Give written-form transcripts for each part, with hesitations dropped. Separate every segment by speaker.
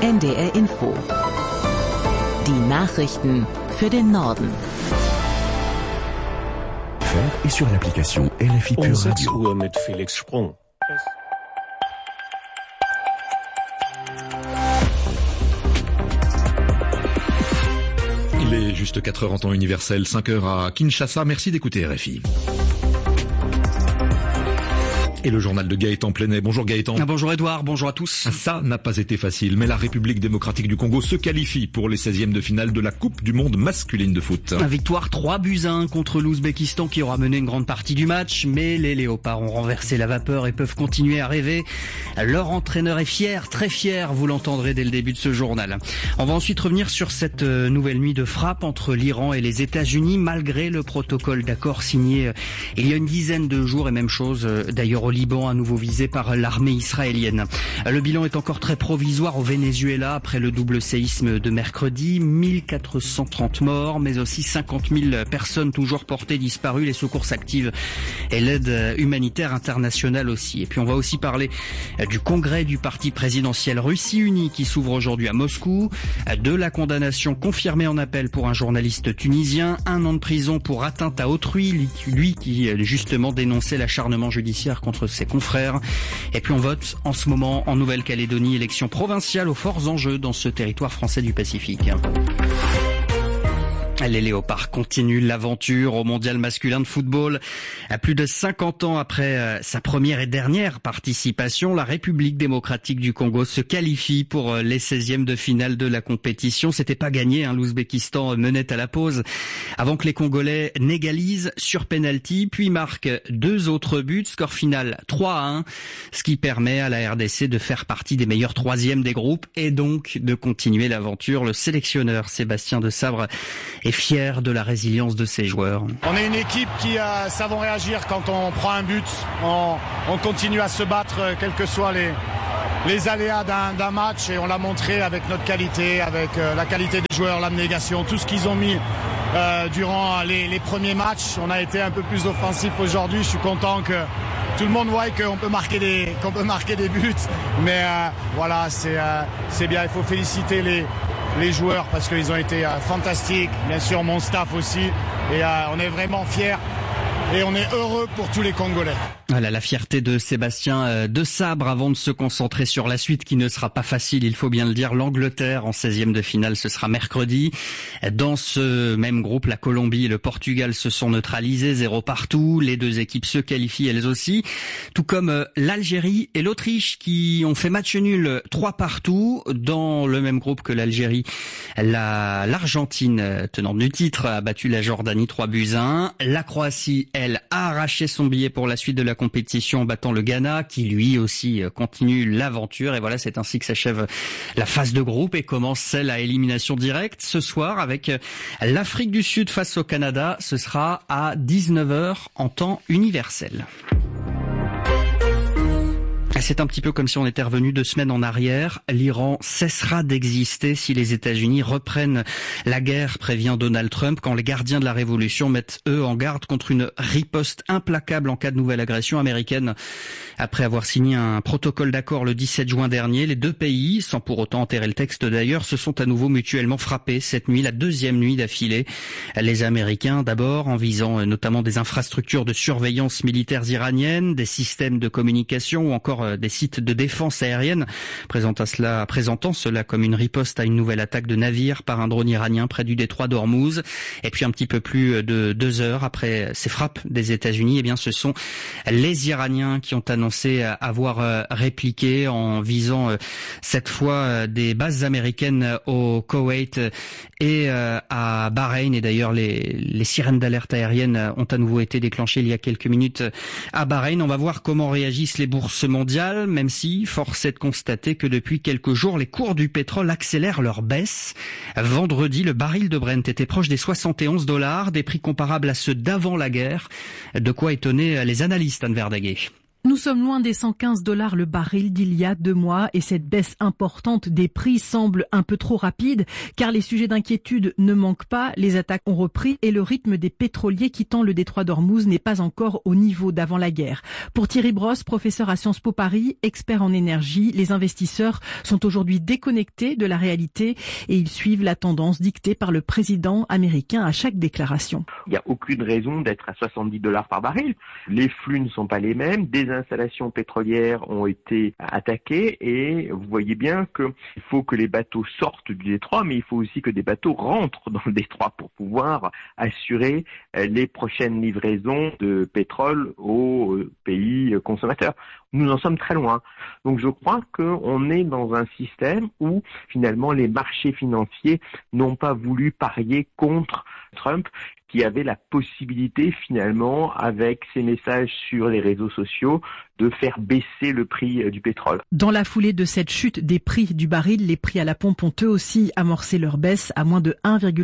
Speaker 1: NDR Info. Die Nachrichten für den Norden.
Speaker 2: Et sur l'application LFI Pure Radio.
Speaker 3: 6 Uhr mit Felix Sprung.
Speaker 4: Il est juste 4 heures en temps universel, 5 heures à Kinshasa. Merci d'écouter RFI. Et le journal de Gaëtan Plenet. Bonjour Gaëtan.
Speaker 5: Bonjour Edouard, bonjour à tous.
Speaker 4: Ça n'a pas été facile, mais la République démocratique du Congo se qualifie pour les 16e de finale de la Coupe du monde masculine de foot.
Speaker 5: Victoire 3-1 contre l'Ouzbékistan qui aura mené une grande partie du match, mais les Léopards ont renversé la vapeur et peuvent continuer à rêver. Leur entraîneur est fier, très fier, vous l'entendrez dès le début de ce journal. On va ensuite revenir sur cette nouvelle nuit de frappe entre l'Iran et les États-Unis, malgré le protocole d'accord signé il y a une dizaine de jours, et même chose d'ailleurs au Liban, à nouveau visé par l'armée israélienne. Le bilan est encore très provisoire au Venezuela après le double séisme de mercredi. 1430 morts, mais aussi 50 000 personnes toujours portées disparues. Les secours s'activent et l'aide humanitaire internationale aussi. Et puis on va aussi parler du congrès du parti présidentiel Russie Unie qui s'ouvre aujourd'hui à Moscou, de la condamnation confirmée en appel pour un journaliste tunisien, 1 an de prison pour atteinte à autrui, lui qui justement dénonçait l'acharnement judiciaire contre ses confrères. Et puis on vote en ce moment en Nouvelle-Calédonie, élection provinciale aux forts enjeux dans ce territoire français du Pacifique. Les Léopards continuent l'aventure au mondial masculin de football. À plus de 50 ans après sa première et dernière participation, la République démocratique du Congo se qualifie pour les 16e de finale de la compétition. C'était pas gagné, l'Ouzbékistan menait à la pause avant que les Congolais n'égalisent sur penalty, puis marquent 2 autres buts. Score final 3-1, ce qui permet à la RDC de faire partie des meilleurs 3e des groupes et donc de continuer l'aventure. Le sélectionneur Sébastien Desabre est fier de la résilience de ses joueurs.
Speaker 6: On est une équipe qui savons réagir quand on prend un but. On continue à se battre, quels que soient les aléas d'un match, et on l'a montré avec notre qualité, avec la qualité des joueurs, l'abnégation, tout ce qu'ils ont mis durant les premiers matchs. On a été un peu plus offensif aujourd'hui. Je suis content que tout le monde voit qu'on peut marquer des buts, mais voilà, c'est bien. Il faut féliciter les joueurs parce qu'ils ont été fantastiques, bien sûr mon staff aussi, et on est vraiment fiers et on est heureux pour tous les Congolais.
Speaker 5: Voilà la fierté de Sébastien Desabre avant de se concentrer sur la suite qui ne sera pas facile, il faut bien le dire. L'Angleterre en 16e de finale, ce sera mercredi. Dans ce même groupe, la Colombie et le Portugal se sont neutralisés, 0 partout. Les 2 équipes se qualifient elles aussi, tout comme l'Algérie et l'Autriche qui ont fait match nul 3 partout. Dans le même groupe que l'Algérie, l'Argentine, tenante du titre, a battu la Jordanie 3-1. La Croatie, elle, a arraché son billet pour la suite de la compétition en battant le Ghana qui lui aussi continue l'aventure. Et voilà, c'est ainsi que s'achève la phase de groupe et commence celle à élimination directe ce soir avec l'Afrique du Sud face au Canada. Ce sera à 19h en temps universel. C'est un petit peu comme si on était revenu 2 semaines en arrière. L'Iran cessera d'exister si les États-Unis reprennent la guerre, prévient Donald Trump, quand les gardiens de la révolution mettent eux en garde contre une riposte implacable en cas de nouvelle agression américaine. Après avoir signé un protocole d'accord le 17 juin dernier, les 2 pays, sans pour autant enterrer le texte d'ailleurs, se sont à nouveau mutuellement frappés cette nuit, la 2e nuit d'affilée. Les Américains d'abord, en visant notamment des infrastructures de surveillance militaires iraniennes, des systèmes de communication ou encore des sites de défense aérienne, présentant cela comme une riposte à une nouvelle attaque de navire par un drone iranien près du détroit d'Ormuz. Et puis un petit peu plus de 2 heures après ces frappes des États-Unis, eh bien ce sont les Iraniens qui ont annoncé avoir répliqué en visant cette fois des bases américaines au Koweït et à Bahreïn. Et d'ailleurs les sirènes d'alerte aérienne ont à nouveau été déclenchées il y a quelques minutes à Bahreïn. On va voir comment réagissent les bourses mondiales, même si force est de constater que depuis quelques jours, les cours du pétrole accélèrent leur baisse. Vendredi, le baril de Brent était proche des $71, des prix comparables à ceux d'avant la guerre. De quoi étonner les analystes, Anne Verdaguet.
Speaker 3: Nous sommes loin des $115 le baril d'il y a 2 mois et cette baisse importante des prix semble un peu trop rapide car les sujets d'inquiétude ne manquent pas, les attaques ont repris et le rythme des pétroliers quittant le détroit d'Ormuz n'est pas encore au niveau d'avant la guerre. Pour Thierry Brosse, professeur à Sciences Po Paris, expert en énergie, les investisseurs sont aujourd'hui déconnectés de la réalité et ils suivent la tendance dictée par le président américain à chaque déclaration.
Speaker 7: Il n'y a aucune raison d'être à $70 par baril. Les flux ne sont pas les mêmes. Des installations pétrolières ont été attaquées et vous voyez bien qu'il faut que les bateaux sortent du détroit, mais il faut aussi que des bateaux rentrent dans le détroit pour pouvoir assurer les prochaines livraisons de pétrole aux pays consommateurs. Nous en sommes très loin. Donc je crois qu'on est dans un système où finalement les marchés financiers n'ont pas voulu parier contre Trump, qui avait la possibilité finalement, avec ses messages sur les réseaux sociaux, de faire baisser le prix du pétrole.
Speaker 3: Dans la foulée de cette chute des prix du baril, les prix à la pompe ont eux aussi amorcé leur baisse à moins de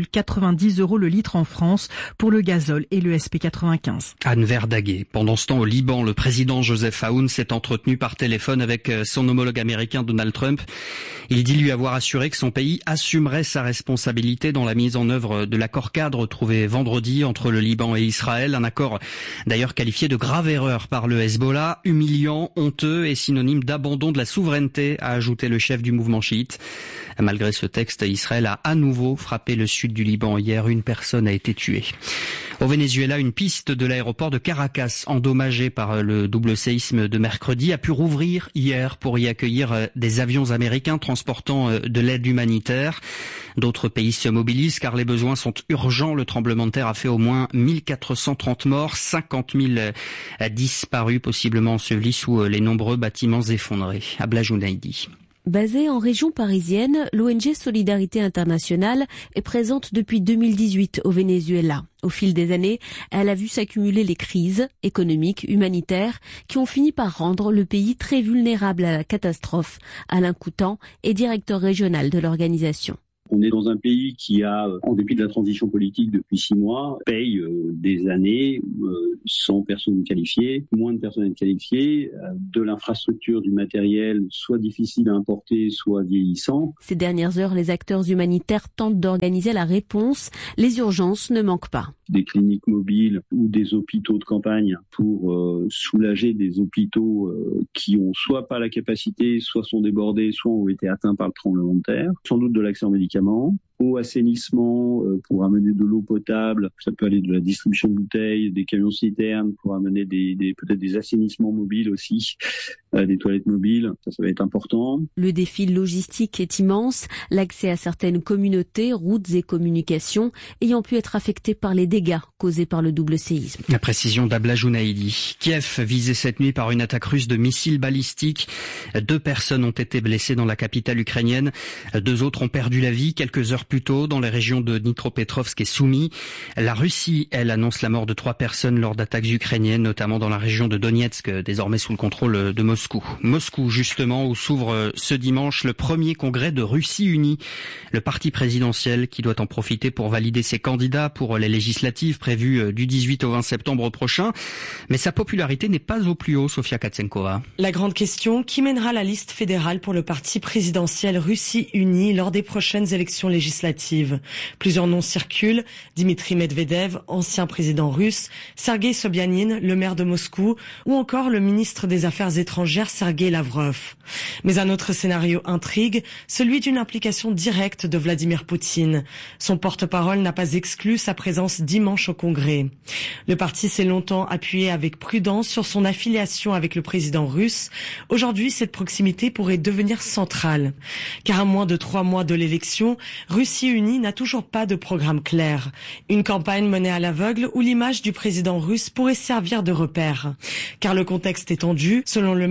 Speaker 3: 1,90 € le litre en France pour le gazole et le SP95.
Speaker 5: Anne Verdaguet. Pendant ce temps, au Liban, le président Joseph Aoun s'est entretenu par téléphone avec son homologue américain Donald Trump. Il dit lui avoir assuré que son pays assumerait sa responsabilité dans la mise en œuvre de l'accord cadre trouvé vendredi entre le Liban et Israël. Un accord d'ailleurs qualifié de grave erreur par le Hezbollah, humiliant, honteux et synonyme d'abandon de la souveraineté, a ajouté le chef du mouvement chiite. Malgré ce texte, Israël a à nouveau frappé le sud du Liban. Hier, une personne a été tuée. Au Venezuela, une piste de l'aéroport de Caracas, endommagée par le double séisme de mercredi, a pu rouvrir hier pour y accueillir des avions américains transportant de l'aide humanitaire. D'autres pays se mobilisent car les besoins sont urgents. Le tremblement de terre a fait au moins 1430 morts, 50 000 disparus, possiblement ensevelis sous les nombreux bâtiments effondrés. Abla Jounaidi.
Speaker 8: Basée en région parisienne, l'ONG Solidarité Internationale est présente depuis 2018 au Venezuela. Au fil des années, elle a vu s'accumuler les crises économiques, humanitaires, qui ont fini par rendre le pays très vulnérable à la catastrophe. Alain Coutan est directeur régional de l'organisation.
Speaker 9: On est dans un pays qui a, en dépit de la transition politique depuis 6 mois, paye des années sans personnes qualifiées, moins de personnel qualifié, de l'infrastructure, du matériel, soit difficile à importer, soit vieillissant.
Speaker 8: Ces dernières heures, les acteurs humanitaires tentent d'organiser la réponse. Les urgences ne manquent pas.
Speaker 9: Des cliniques mobiles ou des hôpitaux de campagne pour soulager des hôpitaux qui ont soit pas la capacité, soit sont débordés, soit ont été atteints par le tremblement de terre. Sans doute de l'accès aux médicaments, au assainissement pour amener de l'eau potable. Ça peut aller de la distribution de bouteilles, des camions citernes pour amener peut-être des assainissements mobiles aussi, des toilettes mobiles. Ça va être important.
Speaker 8: Le défi logistique est immense. L'accès à certaines communautés, routes et communications ayant pu être affectées par les dégâts causés par le double séisme.
Speaker 5: La précision d'Abla Jounaidi. Kiev visé cette nuit par une attaque russe de missiles balistiques. 2 personnes ont été blessées dans la capitale ukrainienne. 2 autres ont perdu la vie quelques heures plus tôt dans les régions de Dnipropetrovsk et Soumy. La Russie, elle, annonce la mort de 3 personnes lors d'attaques ukrainiennes, notamment dans la région de Donetsk, désormais sous le contrôle de Moscou. Moscou, justement, où s'ouvre ce dimanche le premier congrès de Russie unie. Le parti présidentiel qui doit en profiter pour valider ses candidats pour les législatives prévues du 18 au 20 septembre prochain. Mais sa popularité n'est pas au plus haut, Sofia Katsenkova.
Speaker 10: La grande question, qui mènera la liste fédérale pour le parti présidentiel Russie unie lors des prochaines élections législatives? Plusieurs noms circulent. Dimitri Medvedev, ancien président russe, Sergei Sobyanin, le maire de Moscou, ou encore le ministre des Affaires étrangères Sergei Lavrov. Mais un autre scénario intrigue, celui d'une implication directe de Vladimir Poutine. Son porte-parole n'a pas exclu sa présence dimanche au Congrès. Le parti s'est longtemps appuyé avec prudence sur son affiliation avec le président russe. Aujourd'hui, cette proximité pourrait devenir centrale. Car à moins de 3 mois de l'élection, Russie unie n'a toujours pas de programme clair. Une campagne menée à l'aveugle où l'image du président russe pourrait servir de repère. Car le contexte est tendu. Selon le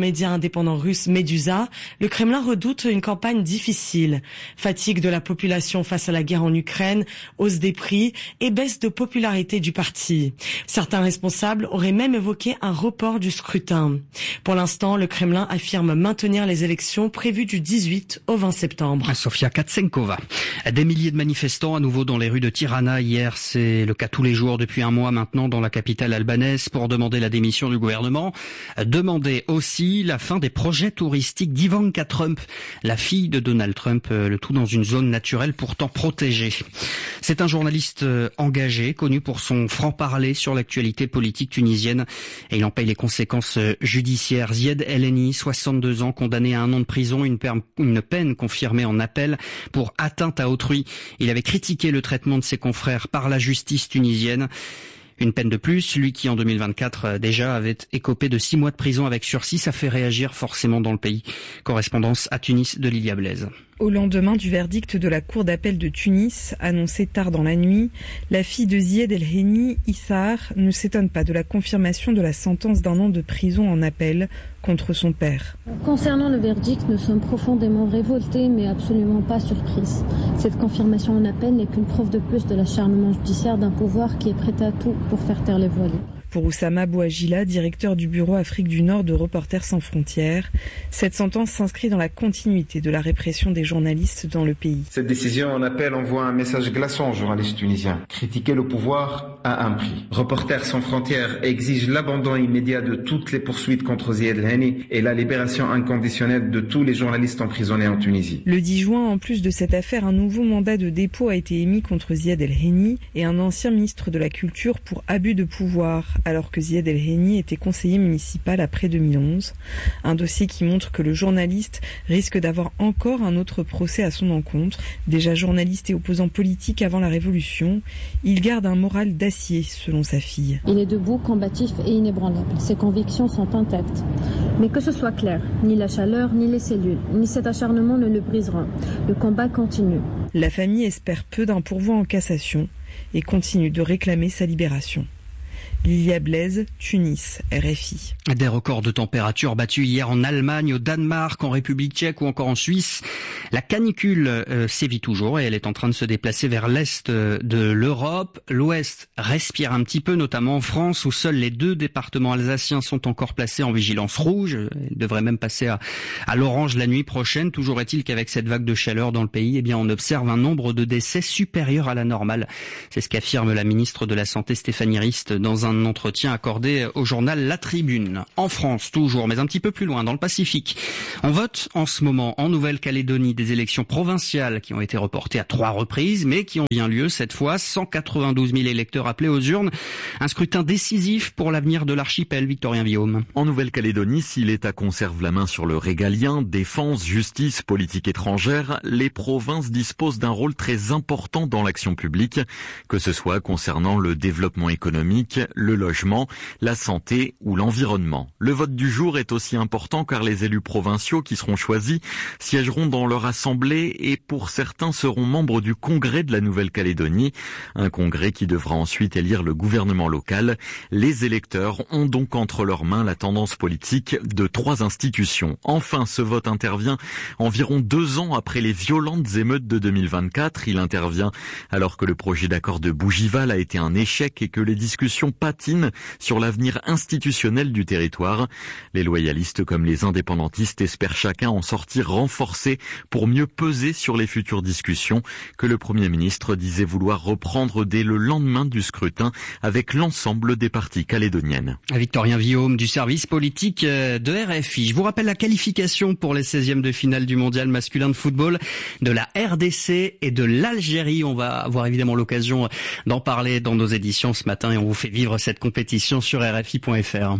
Speaker 10: média indépendant russe Medusa, le Kremlin redoute une campagne difficile. Fatigue de la population face à la guerre en Ukraine, hausse des prix et baisse de popularité du parti. Certains responsables auraient même évoqué un report du scrutin. Pour l'instant, le Kremlin affirme maintenir les élections prévues du 18 au 20 septembre.
Speaker 5: Sofia Katsenkova. Des milliers de manifestants à nouveau dans les rues de Tirana hier. C'est le cas tous les jours depuis un mois maintenant dans la capitale albanaise pour demander la démission du gouvernement. Demander aussi la fin des projets touristiques d'Ivanka Trump, la fille de Donald Trump, le tout dans une zone naturelle pourtant protégée. C'est un journaliste engagé, connu pour son franc-parler sur l'actualité politique tunisienne et il en paye les conséquences judiciaires. Zied El-Henni, 62 ans, condamné à 1 an de prison, une peine confirmée en appel pour atteinte à autrui. Il avait critiqué le traitement de ses confrères par la justice tunisienne. Une peine de plus, lui qui en 2024 déjà avait écopé de 6 mois de prison avec sursis, ça fait réagir forcément dans le pays. Correspondance à Tunis de Lilia Blaise.
Speaker 11: Au lendemain du verdict de la Cour d'appel de Tunis, annoncé tard dans la nuit, la fille de Zied El-Henni, Issar, ne s'étonne pas de la confirmation de la sentence d'1 an de prison en appel contre son père.
Speaker 12: Concernant le verdict, nous sommes profondément révoltés, mais absolument pas surprises. Cette confirmation en appel n'est qu'une preuve de plus de l'acharnement judiciaire d'un pouvoir qui est prêt à tout pour faire taire les voilés.
Speaker 11: Pour Oussama Bouagila, directeur du bureau Afrique du Nord de Reporters sans frontières, cette sentence s'inscrit dans la continuité de la répression des journalistes dans le pays.
Speaker 13: Cette décision en appel envoie un message glaçant aux journalistes tunisiens. Critiquer le pouvoir a un prix. Reporters sans frontières exige l'abandon immédiat de toutes les poursuites contre Zied El-Henni et la libération inconditionnelle de tous les journalistes emprisonnés en Tunisie.
Speaker 11: Le 10 juin, en plus de cette affaire, un nouveau mandat de dépôt a été émis contre Zied El-Henni et un ancien ministre de la Culture pour abus de pouvoir, alors que Zied El-Henni était conseiller municipal après 2011. Un dossier qui montre que le journaliste risque d'avoir encore un autre procès à son encontre. Déjà journaliste et opposant politique avant la Révolution, il garde un moral d'acier, selon sa fille.
Speaker 12: Il est debout, combatif et inébranlable. Ses convictions sont intactes. Mais que ce soit clair, ni la chaleur, ni les cellules, ni cet acharnement ne le briseront. Le combat continue.
Speaker 11: La famille espère peu d'un pourvoi en cassation et continue de réclamer sa libération. Lilia Blaise, Tunis, RFI.
Speaker 5: Des records de température battus hier en Allemagne, au Danemark, en République tchèque ou encore en Suisse. La canicule sévit toujours et elle est en train de se déplacer vers l'est de l'Europe. L'ouest respire un petit peu, notamment en France, où seuls les 2 départements alsaciens sont encore placés en vigilance rouge. Ils devraient même passer à l'orange la nuit prochaine. Toujours est-il qu'avec cette vague de chaleur dans le pays, on observe un nombre de décès supérieur à la normale. C'est ce qu'affirme la ministre de la Santé Stéphanie Rist dans un entretien accordé au journal La Tribune. En France, toujours, mais un petit peu plus loin, dans le Pacifique. On vote en ce moment en Nouvelle-Calédonie des élections provinciales qui ont été reportées à 3 reprises, mais qui ont bien lieu cette fois. 192 000 électeurs appelés aux urnes. Un scrutin décisif pour l'avenir de l'archipel, Victorien Villaume.
Speaker 14: En Nouvelle-Calédonie, si l'État conserve la main sur le régalien, défense, justice, politique étrangère, les provinces disposent d'un rôle très important dans l'action publique, que ce soit concernant le développement économique, le logement, la santé ou l'environnement. Le vote du jour est aussi important car les élus provinciaux qui seront choisis siégeront dans leur assemblée et pour certains seront membres du Congrès de la Nouvelle-Calédonie, un congrès qui devra ensuite élire le gouvernement local. Les électeurs ont donc entre leurs mains la tendance politique de 3 institutions. Enfin, ce vote intervient environ 2 ans après les violentes émeutes de 2024. Il intervient alors que le projet d'accord de Bougival a été un échec et que les discussions patinent sur l'avenir institutionnel du territoire. Les loyalistes comme les indépendantistes espèrent chacun en sortir renforcés pour mieux peser sur les futures discussions que le Premier ministre disait vouloir reprendre dès le lendemain du scrutin avec l'ensemble des parties calédoniennes.
Speaker 5: Victorien Villaume du service politique de RFI. Je vous rappelle la qualification pour les 16e de finale du mondial masculin de football de la RDC et de l'Algérie. On va avoir évidemment l'occasion d'en parler dans nos éditions ce matin et on vous fait vivre cette compétition sur RFI.fr.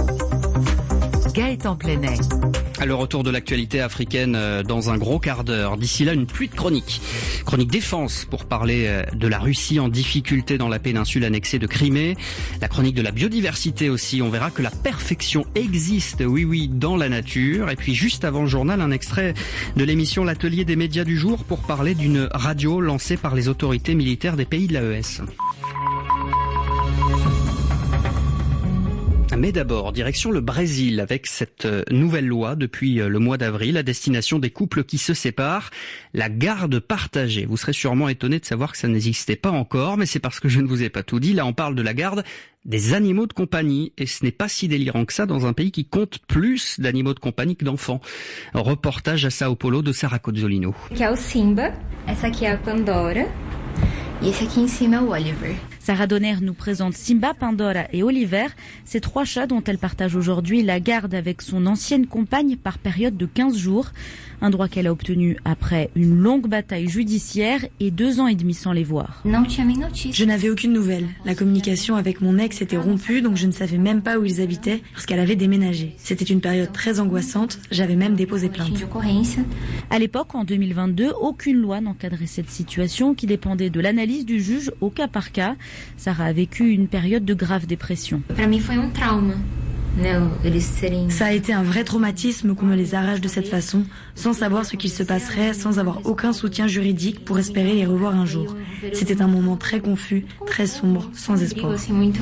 Speaker 1: Gaëtan Plenet.
Speaker 5: Le retour de l'actualité africaine dans un gros quart d'heure. D'ici là, une pluie de chroniques. Chronique défense pour parler de la Russie en difficulté dans la péninsule annexée de Crimée. La chronique de la biodiversité aussi. On verra que la perfection existe, oui, dans la nature. Et puis juste avant le journal, un extrait de l'émission L'Atelier des médias du jour pour parler d'une radio lancée par les autorités militaires des pays de l'AES. Mais d'abord, direction le Brésil avec cette nouvelle loi depuis le mois d'avril à destination des couples qui se séparent, la garde partagée. Vous serez sûrement étonné de savoir que ça n'existait pas encore, mais c'est parce que je ne vous ai pas tout dit. Là, on parle de la garde des animaux de compagnie et ce n'est pas si délirant que ça dans un pays qui compte plus d'animaux de compagnie que d'enfants. Un reportage à Sao Paulo de Sarah Cozzolino.
Speaker 15: Aqui é o Simba, essa aqui é a Pandora e esse aqui em cima é o Oliver.
Speaker 16: Sarah Donner nous présente Simba, Pandora et Oliver, ces 3 chats dont elle partage aujourd'hui la garde avec son ancienne compagne par période de 15 jours. Un droit qu'elle a obtenu après une longue bataille judiciaire et 2 ans et demi sans les voir.
Speaker 17: Je n'avais aucune nouvelle. La communication avec mon ex était rompue, donc je ne savais même pas où ils habitaient parce qu'elle avait déménagé. C'était une période très angoissante, j'avais même déposé plainte.
Speaker 16: À l'époque, en 2022, aucune loi n'encadrait cette situation qui dépendait de l'analyse du juge au cas par cas. Sarah a vécu une période de grave dépression.
Speaker 17: Ça a été un vrai traumatisme qu'on me les arrache de cette façon, sans savoir ce qu'il se passerait, sans avoir aucun soutien juridique pour espérer les revoir un jour. C'était un moment très confus, très sombre, sans espoir.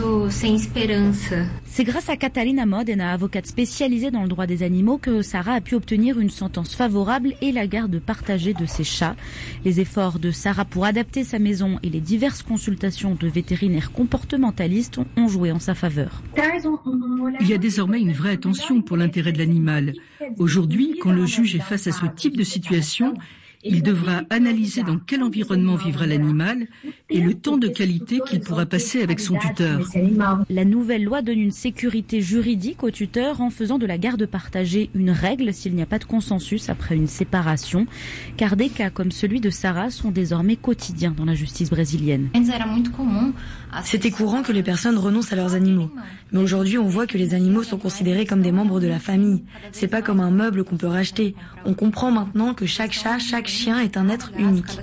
Speaker 16: C'est grâce à Catarina Modena, avocate spécialisée dans le droit des animaux, que Sarah a pu obtenir une sentence favorable et la garde partagée de ses chats. Les efforts de Sarah pour adapter sa maison et les diverses consultations de vétérinaires comportementalistes ont joué en sa faveur.
Speaker 3: Il y a désormais une vraie attention pour l'intérêt de l'animal. Aujourd'hui, quand le juge est face à ce type de situation, il devra analyser dans quel environnement vivra l'animal et le temps de qualité qu'il pourra passer avec son tuteur.
Speaker 16: La nouvelle loi donne une sécurité juridique au tuteur en faisant de la garde partagée une règle s'il n'y a pas de consensus après une séparation, car des cas comme celui de Sarah sont désormais quotidiens dans la justice brésilienne.
Speaker 17: C'était courant que les personnes renoncent à leurs animaux. Mais aujourd'hui, on voit que les animaux sont considérés comme des membres de la famille. C'est pas comme un meuble qu'on peut racheter. On comprend maintenant que chaque chat, chaque chien est un être unique.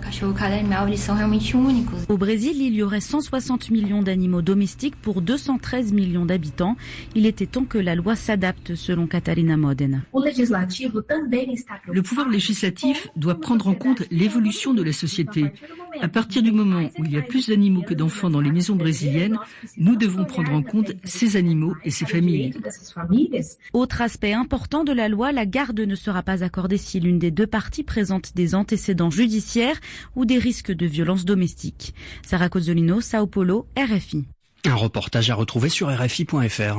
Speaker 16: Au Brésil, il y aurait 160 millions d'animaux domestiques pour 213 millions d'habitants. Il était temps que la loi s'adapte, selon Catarina Modena.
Speaker 3: Le pouvoir législatif doit prendre en compte l'évolution de la société. À partir du moment où il y a plus d'animaux que d'enfants dans les maisons brésiliennes, nous devons prendre en compte ces animaux et ces familles.
Speaker 16: Autre aspect important de la loi, la garde ne sera pas accordée si l'une des 2 parties présente des antécédents judiciaires ou des risques de violence domestique. Sarah Cozzolino, Sao Paulo, RFI.
Speaker 5: Un reportage à retrouver sur RFI.fr.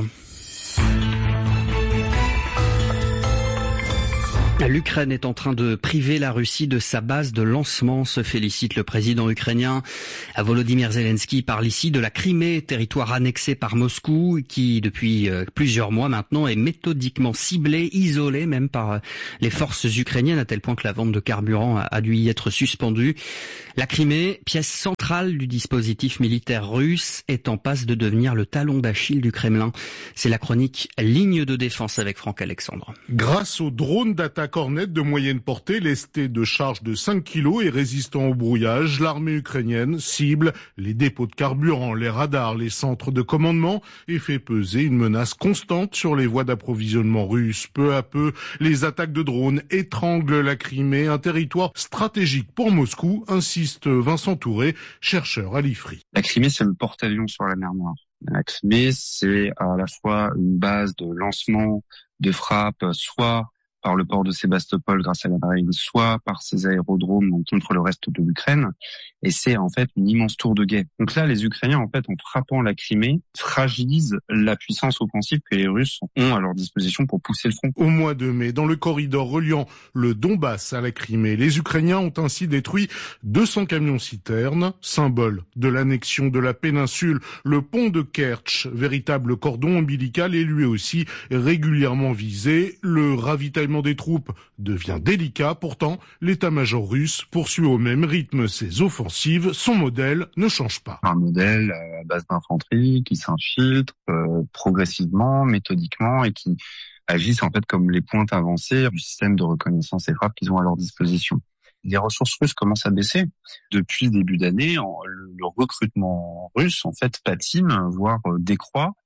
Speaker 5: L'Ukraine est en train de priver la Russie de sa base de lancement, se félicite le président ukrainien. Volodymyr Zelensky parle ici de la Crimée, territoire annexé par Moscou, qui depuis plusieurs mois maintenant est méthodiquement ciblé, isolé même par les forces ukrainiennes, à tel point que la vente de carburant a dû y être suspendue. La Crimée, pièce centrale du dispositif militaire russe, est en passe de devenir le talon d'Achille du Kremlin. C'est la chronique Ligne de défense avec Franck Alexandre.
Speaker 18: Grâce aux drones d'attaque Hornet de moyenne portée, lestés de charge de 5 kg et résistants au brouillage, l'armée ukrainienne cible les dépôts de carburant, les radars, les centres de commandement et fait peser une menace constante sur les voies d'approvisionnement russes. Peu à peu, les attaques de drones étranglent la Crimée, un territoire stratégique pour Moscou, insiste Vincent Touré, chercheur à l'IFRI.
Speaker 19: La Crimée, c'est le porte-avions sur la mer Noire. La Crimée, c'est à la fois une base de lancement, de frappe, soit par le port de Sébastopol grâce à la marine, soit par ses aérodromes contre le reste de l'Ukraine. Et c'est en fait une immense tour de guet. Donc là, les Ukrainiens, en fait, en frappant la Crimée, fragilisent la puissance offensive que les Russes ont à leur disposition pour pousser le front.
Speaker 18: Au mois de mai, dans le corridor reliant le Donbass à la Crimée, les Ukrainiens ont ainsi détruit 200 camions-citernes, symbole de l'annexion de la péninsule. Le pont de Kertch, véritable cordon ombilical, est lui aussi régulièrement visé. Le ravitaillement des troupes devient délicat. Pourtant, l'état-major russe poursuit au même rythme ses offensives. Son modèle ne change pas.
Speaker 19: Un modèle à base d'infanterie qui s'infiltre progressivement, méthodiquement et qui agissent en fait comme les pointes avancées du système de reconnaissance et frappe qu'ils ont à leur disposition. Les ressources russes commencent à baisser. Depuis le début d'année, le recrutement russe en fait patine, voire décroît.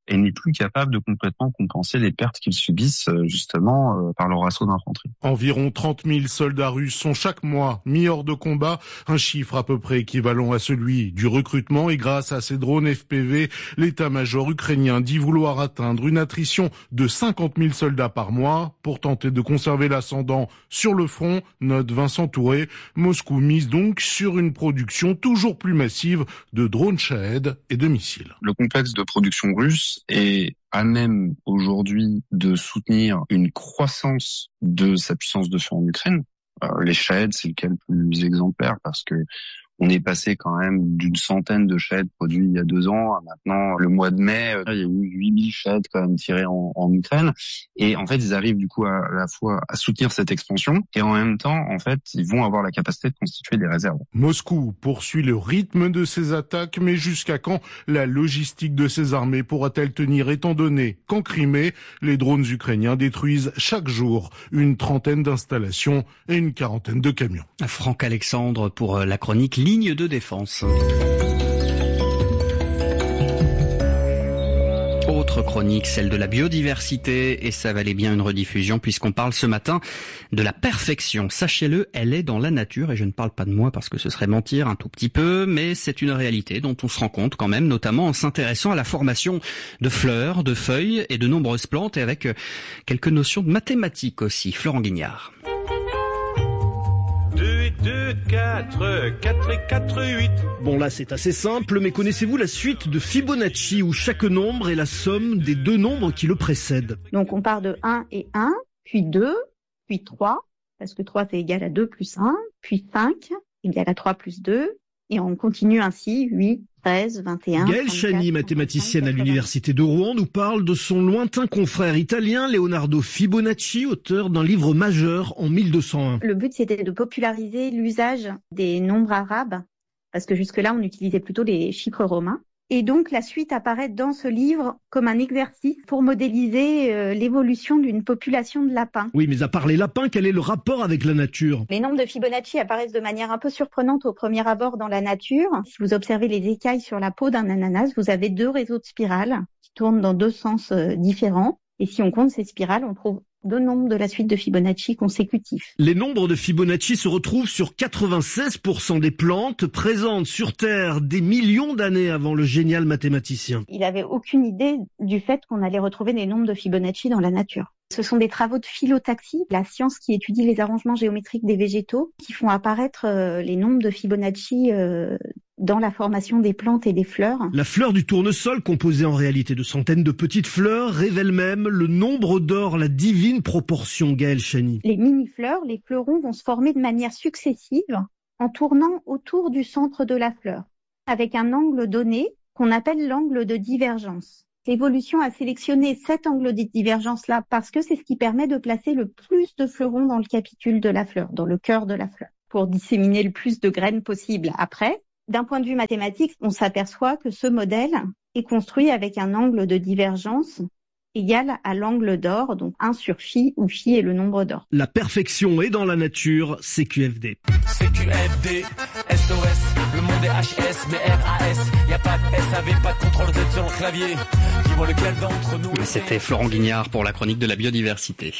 Speaker 19: et n'est plus capable de complètement compenser les pertes qu'ils subissent justement par leur assaut d'infanterie.
Speaker 18: Environ 30 000 soldats russes sont chaque mois mis hors de combat, un chiffre à peu près équivalent à celui du recrutement, et grâce à ces drones FPV, l'état-major ukrainien dit vouloir atteindre une attrition de 50 000 soldats par mois pour tenter de conserver l'ascendant sur le front, note Vincent Touré. Moscou mise donc sur une production toujours plus massive de drones Shahed et de missiles.
Speaker 19: Le complexe de production russe est à même aujourd'hui de soutenir une croissance de sa puissance de feu en Ukraine. Les Shahed, c'est le cas le plus exemplaire parce que on est passé quand même d'une centaine de Shahed produits il y a 2 ans à maintenant, le mois de mai, il y a eu 8000 Shahed quand même tirés en Ukraine. Et en fait, ils arrivent du coup à la fois à soutenir cette expansion et en même temps, en fait, ils vont avoir la capacité de constituer des réserves.
Speaker 18: Moscou poursuit le rythme de ses attaques, mais jusqu'à quand la logistique de ses armées pourra-t-elle tenir étant donné qu'en Crimée, les drones ukrainiens détruisent chaque jour une 30aine d'installations et une 40aine de camions.
Speaker 5: Franck Alexandre pour la chronique Ligne de défense. Autre chronique, celle de la biodiversité, et ça valait bien une rediffusion puisqu'on parle ce matin de la perfection. Sachez-le, elle est dans la nature, et je ne parle pas de moi parce que ce serait mentir un tout petit peu, mais c'est une réalité dont on se rend compte quand même, notamment en s'intéressant à la formation de fleurs, de feuilles et de nombreuses plantes, et avec quelques notions de mathématiques aussi. Florent Guignard.
Speaker 20: 2, 4, 4 et 4, 8. Bon là c'est assez simple, mais connaissez-vous la suite de Fibonacci où chaque nombre est la somme des 2 nombres qui le précèdent?
Speaker 21: Donc on part de 1 et 1, puis 2, puis 3, parce que 3 c'est égal à 2 plus 1, puis 5 égal à 3 plus 2, et on continue ainsi, 8, 13, 21...
Speaker 20: Gaëlle Chani, mathématicienne à l'université de Rouen, nous parle de son lointain confrère italien Leonardo Fibonacci, auteur d'un livre majeur en 1201.
Speaker 21: Le but c'était de populariser l'usage des nombres arabes, parce que jusque-là on utilisait plutôt les chiffres romains. Et donc la suite apparaît dans ce livre comme un exercice pour modéliser l'évolution d'une population de lapins.
Speaker 20: Oui, mais à part les lapins, quel est le rapport avec la nature?
Speaker 21: Les nombres de Fibonacci apparaissent de manière un peu surprenante au premier abord dans la nature. Si vous observez les écailles sur la peau d'un ananas, vous avez 2 réseaux de spirales qui tournent dans 2 sens différents. Et si on compte ces spirales, on trouve 2 nombres de la suite de Fibonacci consécutifs.
Speaker 20: Les nombres de Fibonacci se retrouvent sur 96% des plantes présentes sur Terre des millions d'années avant le génial mathématicien.
Speaker 21: Il n'avait aucune idée du fait qu'on allait retrouver des nombres de Fibonacci dans la nature. Ce sont des travaux de phyllotaxie, la science qui étudie les arrangements géométriques des végétaux, qui font apparaître les nombres de Fibonacci dans la formation des plantes et des fleurs.
Speaker 20: La fleur du tournesol, composée en réalité de centaines de petites fleurs, révèle même le nombre d'or, la divine proportion, Gaëlle Chani.
Speaker 21: Les mini-fleurs, les fleurons vont se former de manière successive en tournant autour du centre de la fleur, avec un angle donné qu'on appelle l'angle de divergence. L'évolution a sélectionné cet angle de divergence-là parce que c'est ce qui permet de placer le plus de fleurons dans le capitule de la fleur, dans le cœur de la fleur, pour disséminer le plus de graines possible. Après, d'un point de vue mathématique, on s'aperçoit que ce modèle est construit avec un angle de divergence égal à l'angle d'or, donc 1 sur phi, où phi est le nombre d'or.
Speaker 20: La perfection est dans la nature, CQFD.
Speaker 22: CQFD, SOS, le monde est HS, mais RAS, y a pas de SAV, pas de contrôle Z sur le clavier. Dis-moi lequel d'entre nous...
Speaker 5: C'était Florent Guignard pour la chronique de la biodiversité.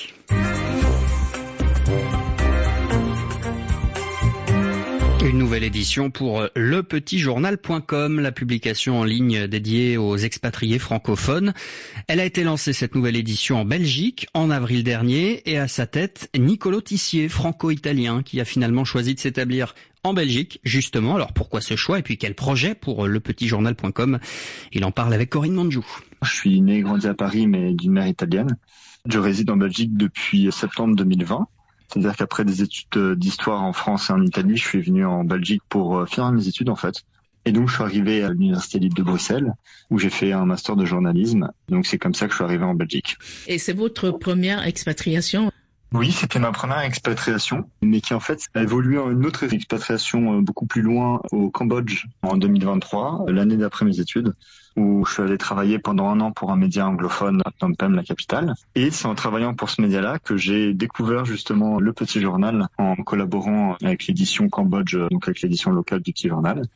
Speaker 5: Une nouvelle édition pour lepetitjournal.com, la publication en ligne dédiée aux expatriés francophones. Elle a été lancée, cette nouvelle édition, en Belgique en avril dernier, et à sa tête, Niccolò Tissier, franco-italien, qui a finalement choisi de s'établir en Belgique, justement. Alors pourquoi ce choix et puis quel projet pour lepetitjournal.com? Il en parle avec Corinne Manjou.
Speaker 23: Je suis né et grandi à Paris, mais d'une mère italienne. Je réside en Belgique depuis septembre 2020. C'est-à-dire qu'après des études d'histoire en France et en Italie, je suis venu en Belgique pour finir mes études en fait. Et donc je suis arrivé à l'Université libre de Bruxelles où j'ai fait un master de journalisme. Donc c'est comme ça que je suis arrivé en Belgique.
Speaker 24: Et c'est votre première expatriation?
Speaker 23: Oui, c'était ma première expatriation, mais qui en fait a évolué en une autre expatriation beaucoup plus loin au Cambodge en 2023, l'année d'après mes études, où je suis allé travailler pendant 1 an pour un média anglophone à Phnom Penh, la capitale. Et c'est en travaillant pour ce média-là que j'ai découvert justement Le Petit Journal en collaborant avec l'édition Cambodge, donc avec l'édition locale du Petit Journal.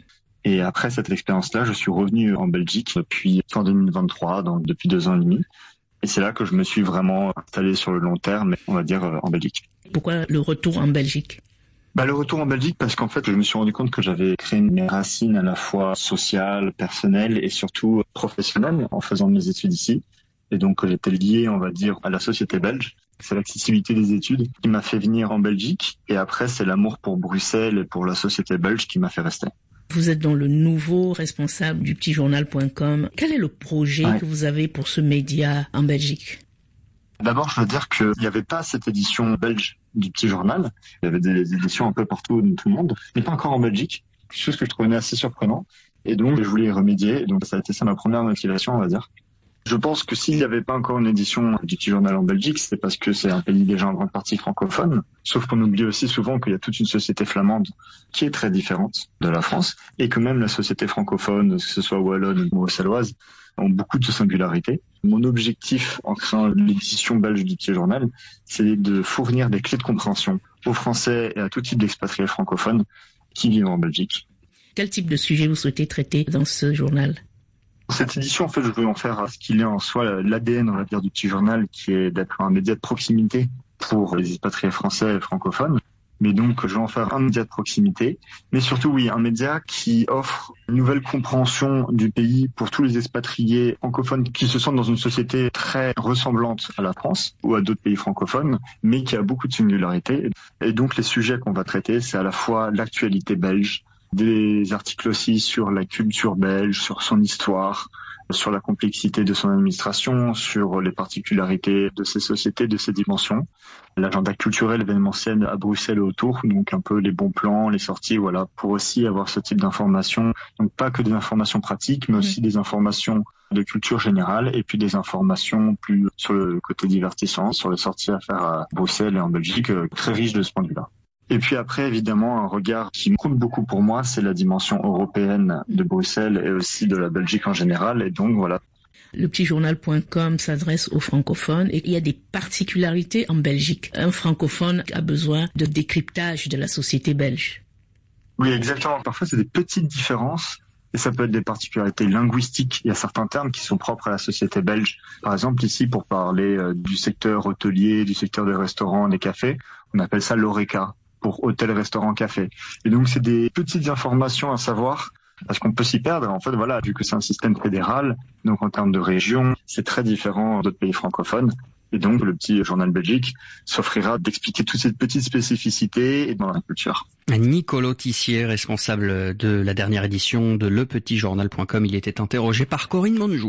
Speaker 23: Et après cette expérience-là, je suis revenu en Belgique depuis fin 2023, donc depuis 2 ans et demi. Et c'est là que je me suis vraiment installé sur le long terme, on va dire, en Belgique.
Speaker 24: Pourquoi le retour en Belgique ?
Speaker 23: Le retour en Belgique parce qu'en fait, je me suis rendu compte que j'avais créé mes racines à la fois sociales, personnelles et surtout professionnelles en faisant mes études ici. Et donc, j'étais lié, on va dire, à la société belge. C'est l'accessibilité des études qui m'a fait venir en Belgique. Et après, c'est l'amour pour Bruxelles et pour la société belge qui m'a fait rester.
Speaker 24: Vous êtes dans le nouveau responsable du petitjournal.com. Quel est le projet que vous avez pour ce média en Belgique ?
Speaker 23: D'abord, je veux dire qu'il n'y avait pas cette édition belge du Petit Journal. Il y avait des éditions un peu partout dans tout le monde, mais pas encore en Belgique. Quelque chose que je trouvais assez surprenant. Et donc, je voulais y remédier. Et donc, ça a été ça ma première motivation, on va dire. Je pense que s'il n'y avait pas encore une édition du Petit Journal en Belgique, c'est parce que c'est un pays déjà en grande partie francophone. Sauf qu'on oublie aussi souvent qu'il y a toute une société flamande qui est très différente de la France et que même la société francophone, que ce soit wallonne ou bruxelloise, ont beaucoup de singularités. Mon objectif en créant l'édition belge du Petit Journal, c'est de fournir des clés de compréhension aux Français et à tout type d'expatriés francophones qui vivent en Belgique.
Speaker 24: Quel type de sujet vous souhaitez traiter dans ce journal ?
Speaker 23: Cette édition, en fait, je veux en faire ce qu'il est en soi l'ADN, on va dire, du Petit Journal, qui est d'être un média de proximité pour les expatriés français et francophones. Mais donc, je vais en faire un média de proximité, mais surtout, oui, un média qui offre une nouvelle compréhension du pays pour tous les expatriés francophones qui se sentent dans une société très ressemblante à la France ou à d'autres pays francophones, mais qui a beaucoup de singularités. Et donc, les sujets qu'on va traiter, c'est à la fois l'actualité belge, des articles aussi sur la culture belge, sur son histoire, sur la complexité de son administration, sur les particularités de ces sociétés, de ces dimensions. L'agenda culturel événementiel à Bruxelles et autour, donc un peu les bons plans, les sorties, voilà, pour aussi avoir ce type d'informations. Donc pas que des informations pratiques, mais aussi des informations de culture générale et puis des informations plus sur le côté divertissant, sur les sorties à faire à Bruxelles et en Belgique, très riches de ce point de vue-là. Et puis après, évidemment, un regard qui compte beaucoup pour moi, c'est la dimension européenne de Bruxelles et aussi de la Belgique en général. Et donc, voilà.
Speaker 24: Le petitjournal.com s'adresse aux francophones et il y a des particularités en Belgique. Un francophone a besoin de décryptage de la société belge.
Speaker 23: Oui, exactement. Parfois, c'est des petites différences. Et ça peut être des particularités linguistiques. Il y a certains termes qui sont propres à la société belge. Par exemple, ici, pour parler du secteur hôtelier, du secteur des restaurants, des cafés, on appelle ça l'ORECA, pour hôtel, restaurant, café. Et donc, c'est des petites informations à savoir, parce qu'on peut s'y perdre. En fait, voilà, vu que c'est un système fédéral, donc en termes de région, c'est très différent d'autres pays francophones. Et donc, le Petit Journal Belgique s'offrira d'expliquer toutes ces petites spécificités et dans la culture.
Speaker 5: Nicolo Tissier, responsable de la dernière édition de lepetitjournal.com, il était interrogé par Corinne Monjou.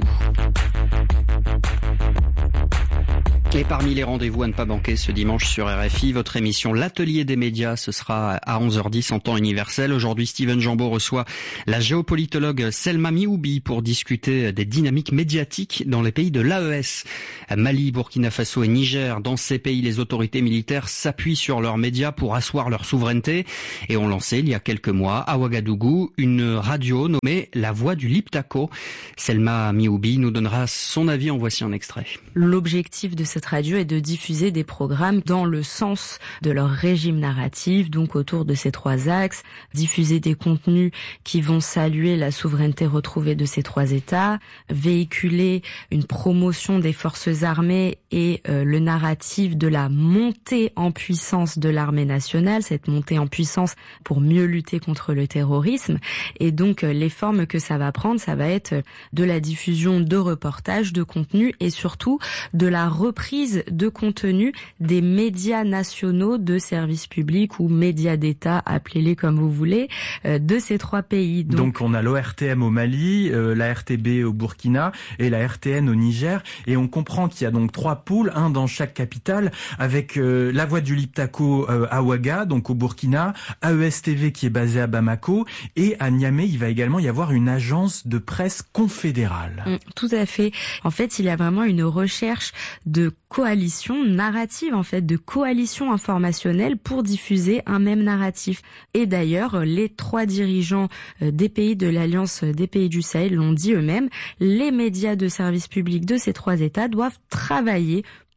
Speaker 5: Et parmi les rendez-vous à ne pas manquer ce dimanche sur RFI, votre émission L'Atelier des médias, ce sera à 11h10 en temps universel. Aujourd'hui, Steven Jambeau reçoit la géopolitologue Selma Mioubi pour discuter des dynamiques médiatiques dans les pays de l'AES. Mali, Burkina Faso et Niger, dans ces pays, les autorités militaires s'appuient sur leurs médias pour asseoir leur souveraineté et ont lancé il y a quelques mois à Ouagadougou une radio nommée La Voix du Liptako. Selma Mioubi nous donnera son avis, en voici un extrait.
Speaker 2: L'objectif de cette radio est de diffuser des programmes dans le sens de leur régime narratif, donc autour de ces 3 axes, diffuser des contenus qui vont saluer la souveraineté retrouvée de ces 3 États, véhiculer une promotion des forces armées et le narratif de la montée en puissance de l'armée nationale, cette montée en puissance pour mieux lutter contre le terrorisme. Et donc les formes que ça va prendre, ça va être de la diffusion de reportages, de contenus et surtout de la reprise de contenu des médias nationaux de services publics ou médias d'État, appelez-les comme vous voulez, de ces 3 pays.
Speaker 4: Donc on a l'ORTM au Mali, la RTB au Burkina et la RTN au Niger. Et on comprend qu'il y a donc 3 pôles, un dans chaque capitale, avec La Voix du Liptako à Ouaga, donc au Burkina, AES TV qui est basée à Bamako, et à Niamey, il va également y avoir une agence de presse confédérale.
Speaker 2: Tout à fait. En fait, il y a vraiment une recherche de coalition narrative, en fait, de coalition informationnelle pour diffuser un même narratif. Et d'ailleurs, les 3 dirigeants des pays de l'Alliance des pays du Sahel l'ont dit eux-mêmes, les médias de service public de ces 3 États doivent travailler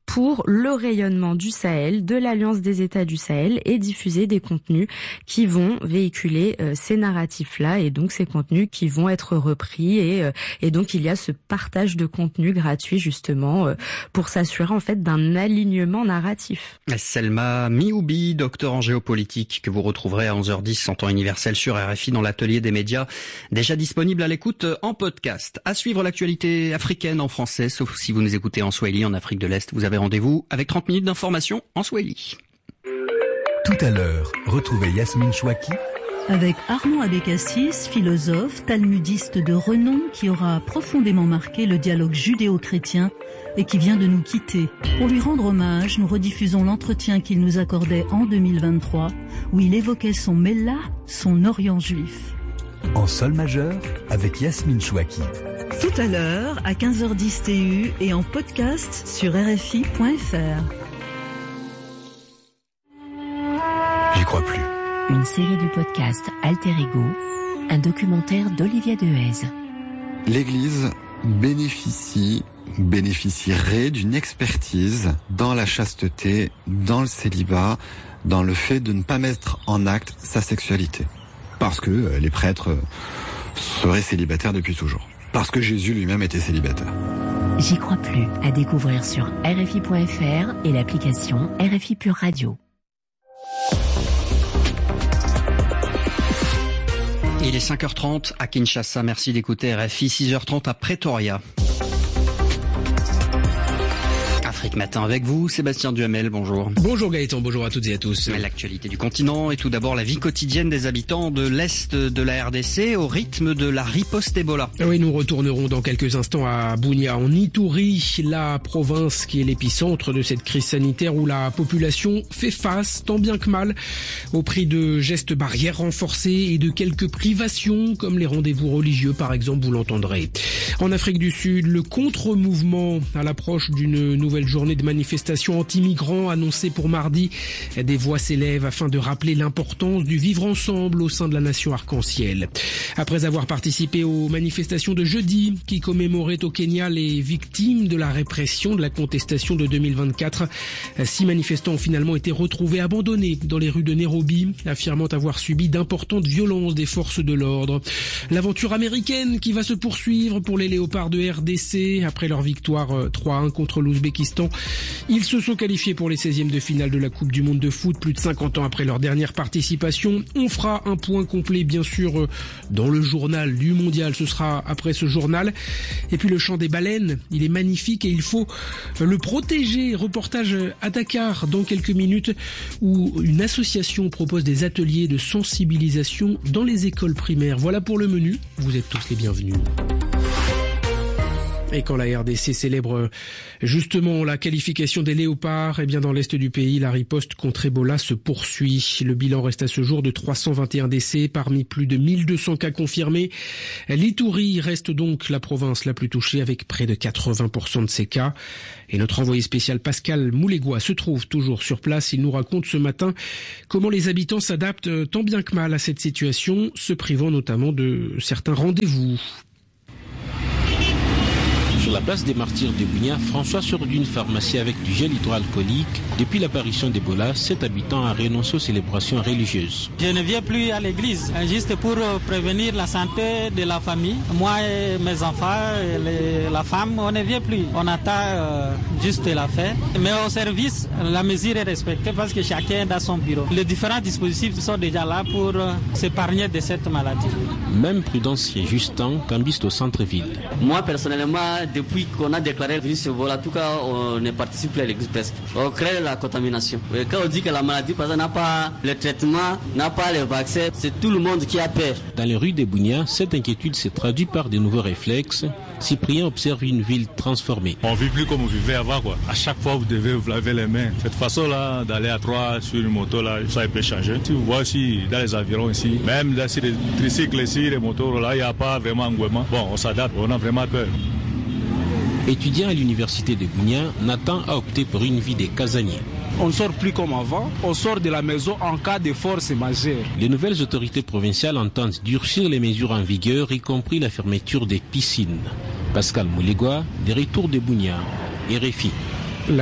Speaker 2: pour le rayonnement du Sahel, de l'Alliance des États du Sahel, et diffuser des contenus qui vont véhiculer ces narratifs-là, et donc ces contenus qui vont être repris, et donc il y a ce partage de contenu gratuit justement pour s'assurer en fait d'un alignement narratif.
Speaker 5: Selma Mioubi, docteur en géopolitique, que vous retrouverez à 11h10 en temps universel sur RFI dans l'atelier des médias, déjà disponible à l'écoute en podcast. À suivre l'actualité africaine en français, sauf si vous nous écoutez en Swahili en Afrique de l'Est. Vous avez rendez-vous avec 30 minutes d'information en Swahili.
Speaker 6: Tout à l'heure, retrouvez Yasmine Chouaki
Speaker 7: avec Armand Abécassis, philosophe, talmudiste de renom qui aura profondément marqué le dialogue judéo-chrétien et qui vient de nous quitter. Pour lui rendre hommage, nous rediffusons l'entretien qu'il nous accordait en 2023 où il évoquait son Mellah, son Orient juif.
Speaker 6: En sol majeur avec Yasmine Chouaki.
Speaker 7: Tout à l'heure à 15h10 TU et en podcast sur RFI.fr.
Speaker 6: J'y crois plus.
Speaker 1: Une série du podcast Alter Ego, un documentaire d'Olivia Dehaze.
Speaker 8: L'Église bénéficierait d'une expertise dans la chasteté, dans le célibat, dans le fait de ne pas mettre en acte sa sexualité. Parce que les prêtres seraient célibataires depuis toujours. Parce que Jésus lui-même était célibataire.
Speaker 1: J'y crois plus, à découvrir sur RFI.fr et l'application RFI Pure Radio.
Speaker 5: Il est 5h30 à Kinshasa, merci d'écouter RFI, 6h30 à Pretoria. Afrique Matin avec vous, Sébastien Duhamel, bonjour.
Speaker 9: Bonjour Gaëtan, bonjour à toutes et à tous.
Speaker 5: L'actualité du continent et tout d'abord la vie quotidienne des habitants de l'Est de la RDC au rythme de la riposte Ebola.
Speaker 9: Oui, nous retournerons dans quelques instants à Bunia, en Ituri, la province qui est l'épicentre de cette crise sanitaire où la population fait face, tant bien que mal, au prix de gestes barrières renforcés et de quelques privations, comme les rendez-vous religieux par exemple, vous l'entendrez. En Afrique du Sud, le contre-mouvement à l'approche d'une nouvelle journée de manifestation anti-migrants annoncée pour mardi. Des voix s'élèvent afin de rappeler l'importance du vivre ensemble au sein de la nation arc-en-ciel. Après avoir participé aux manifestations de jeudi qui commémoraient au Kenya les victimes de la répression de la contestation de 2024, 6 manifestants ont finalement été retrouvés abandonnés dans les rues de Nairobi, affirmant avoir subi d'importantes violences des forces de l'ordre. L'aventure américaine qui va se poursuivre pour les Léopards de RDC après leur victoire 3-1 contre l'Ouzbékistan. Ils se sont qualifiés pour les 16e de finale de la Coupe du Monde de foot, plus de 50 ans après leur dernière participation. On fera un point complet, bien sûr, dans le journal du mondial. Ce sera après ce journal. Et puis le chant des baleines, il est magnifique et il faut le protéger. Reportage à Dakar dans quelques minutes où une association propose des ateliers de sensibilisation dans les écoles primaires. Voilà pour le menu. Vous êtes tous les bienvenus. Et quand la RDC célèbre justement la qualification des léopards, eh bien dans l'est du pays, la riposte contre Ebola se poursuit. Le bilan reste à ce jour de 321 décès parmi plus de 1200 cas confirmés. L'Ituri reste donc la province la plus touchée avec près de 80% de ces cas. Et notre envoyé spécial Pascal Moulégois se trouve toujours sur place. Il nous raconte ce matin comment les habitants s'adaptent tant bien que mal à cette situation, se privant notamment de certains rendez-vous.
Speaker 25: Sur la place des martyrs de Bunia, François sort d'une pharmacie avec du gel hydroalcoolique. Depuis l'apparition d'Ebola, cet habitant a renoncé aux célébrations religieuses.
Speaker 26: Je ne viens plus à l'église, juste pour prévenir la santé de la famille. Moi et mes enfants, et la femme, on ne vient plus. On attend juste la fête. Mais au service, la mesure est respectée parce que chacun est dans son bureau. Les différents dispositifs sont déjà là pour s'épargner de cette maladie.
Speaker 25: Même Prudence et Justin cambisent au centre-ville.
Speaker 27: Moi, personnellement, depuis qu'on a déclaré le virus Ebola, en tout cas, on ne participe plus à l'église presque. On crée la contamination. Et quand on dit que la maladie, par exemple, n'a pas le traitement, n'a pas le vaccin, c'est tout le monde qui a peur.
Speaker 25: Dans les rues de Bunia, cette inquiétude se traduit par de nouveaux réflexes. Cyprien observe une ville transformée.
Speaker 28: On ne vit plus comme on vivait avant, quoi. À chaque fois, vous devez vous laver les mains. Cette façon-là, d'aller à 3 sur une moto, là, ça peut changer. Si vous voyez ici, dans les environs ici, même dans les tricycles ici, les motos, là, il n'y a pas vraiment engouement. Bon, on s'adapte, on a vraiment peur.
Speaker 25: Étudiant à l'université de Bunia, Nathan a opté pour une vie de casanier.
Speaker 29: On ne sort plus comme avant, on sort de la maison en cas de force majeure.
Speaker 25: Les nouvelles autorités provinciales entendent durcir les mesures en vigueur, y compris la fermeture des piscines. Pascal Moulégois, des retours de Bunia, RFI.
Speaker 9: La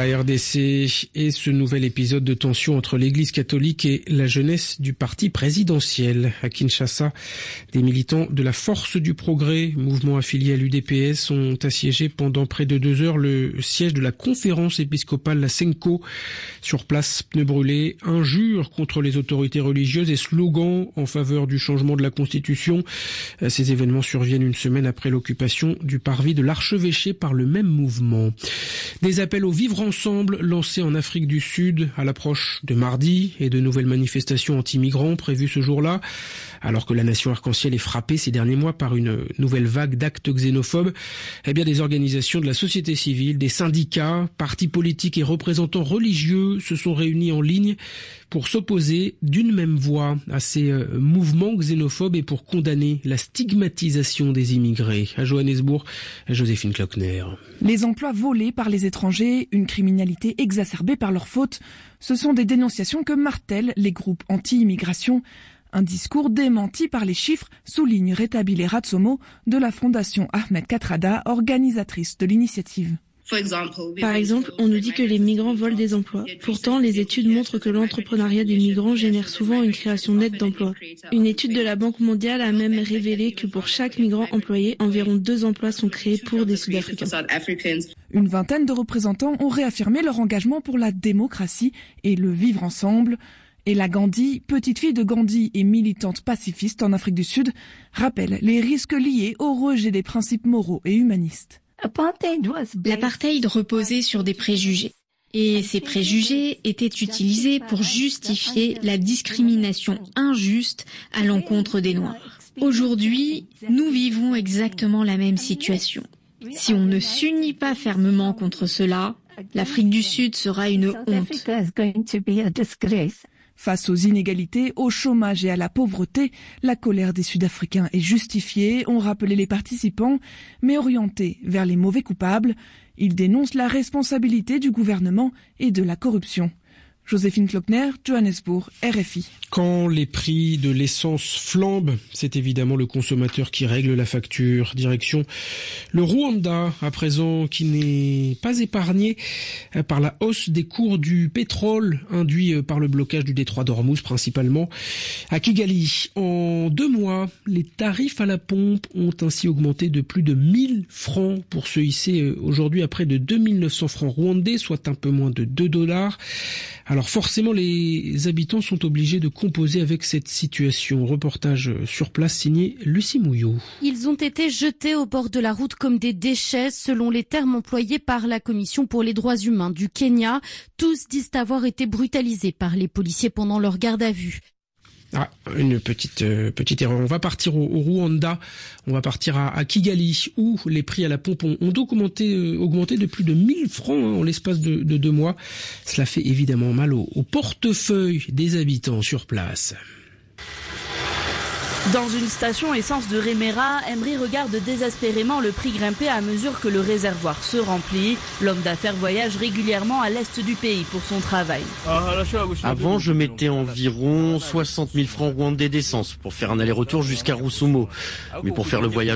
Speaker 9: RDC et ce nouvel épisode de tension entre l'église catholique et la jeunesse du parti présidentiel. À Kinshasa, des militants de la Force du Progrès, mouvement affilié à l'UDPS, ont assiégé pendant près de 2 heures le siège de la conférence épiscopale, la Senko. Sur place, pneus brûlés, injures contre les autorités religieuses et slogans en faveur du changement de la Constitution. Ces événements surviennent une semaine après l'occupation du parvis de l'archevêché par le même mouvement. Des appels au vivre ensemble lancés en Afrique du Sud à l'approche de mardi et de nouvelles manifestations anti-migrants prévues ce jour-là. Alors que la nation arc-en-ciel est frappée ces derniers mois par une nouvelle vague d'actes xénophobes, eh bien des organisations de la société civile, des syndicats, partis politiques et représentants religieux se sont réunis en ligne pour s'opposer d'une même voix à ces mouvements xénophobes et pour condamner la stigmatisation des immigrés. À Johannesburg, Joséphine Klockner.
Speaker 3: Les emplois volés par les étrangers, une criminalité exacerbée par leur faute, ce sont des dénonciations que martèlent les groupes anti-immigration. Un discours démenti par les chiffres, souligne Retabile Ratsomo de la Fondation Ahmed Kathrada, organisatrice de l'initiative.
Speaker 10: Par exemple, on nous dit que les migrants volent des emplois. Pourtant, les études montrent que l'entrepreneuriat des migrants génère souvent une création nette d'emplois. Une étude de la Banque mondiale a même révélé que pour chaque migrant employé, environ 2 emplois sont créés pour des Sud-Africains.
Speaker 3: Une vingtaine de représentants ont réaffirmé leur engagement pour la démocratie et le vivre ensemble. Ella Gandhi, petite fille de Gandhi et militante pacifiste en Afrique du Sud, rappelle les risques liés au rejet des principes moraux et humanistes.
Speaker 11: L'apartheid reposait sur des préjugés. Et ces préjugés étaient utilisés pour justifier la discrimination injuste à l'encontre des Noirs. Aujourd'hui, nous vivons exactement la même situation. Si on ne s'unit pas fermement contre cela, l'Afrique du Sud sera une honte.
Speaker 3: Face aux inégalités, au chômage et à la pauvreté, la colère des Sud-Africains est justifiée, ont rappelé les participants, mais orientée vers les mauvais coupables. Ils dénoncent la responsabilité du gouvernement et de la corruption. Joséphine Klockner, Johannesburg, RFI.
Speaker 9: Quand les prix de l'essence flambent, c'est évidemment le consommateur qui règle la facture. Direction le Rwanda, à présent, qui n'est pas épargné par la hausse des cours du pétrole, induit par le blocage du détroit d'Ormuz principalement. À Kigali, en 2 mois, les tarifs à la pompe ont ainsi augmenté de plus de 1000 francs pour se hisser aujourd'hui à près de 2900 francs rwandais, soit un peu moins de $2. Alors forcément, les habitants sont obligés de composer avec cette situation. Reportage sur place signé Lucie Mouillot.
Speaker 12: Ils ont été jetés au bord de la route comme des déchets, selon les termes employés par la Commission pour les droits humains du Kenya. Tous disent avoir été brutalisés par les policiers pendant leur garde à vue.
Speaker 9: Ah, une petite erreur. On va partir au Rwanda, on va partir à Kigali, où les prix à la pompe ont augmenté de plus de 1000 francs en l'espace de 2 mois. Cela fait évidemment mal au portefeuille des habitants sur place.
Speaker 13: Dans une station essence de Remera, Emery regarde désespérément le prix grimper à mesure que le réservoir se remplit. L'homme d'affaires voyage régulièrement à l'est du pays pour son travail.
Speaker 14: Avant, je mettais environ 60 000 francs rwandais d'essence pour faire un aller-retour jusqu'à Rusumo. Mais pour faire le voyage